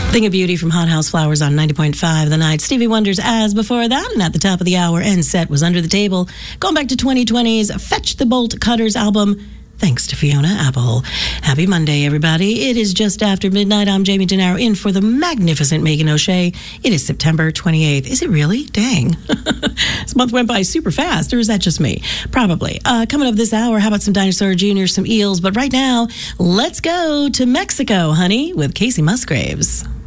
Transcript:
Thing of Beauty from Hot House Flowers on 90.5 The Night. Stevie Wonder's As before that, and at the top of the hour, End Set was Under the Table. Going back to 2020's Fetch the Bolt Cutters album, thanks to Fiona Apple. Happy Monday, everybody. It is just after midnight. I'm Jamie Gennaro in for the magnificent Megan O'Shea. It is September 28th. Is it really? Dang. This month went by super fast, or is that just me? Probably. Coming up this hour, how about some Dinosaur Jr., some eels? But right now, let's go to Mexico, honey, with Casey Musgraves.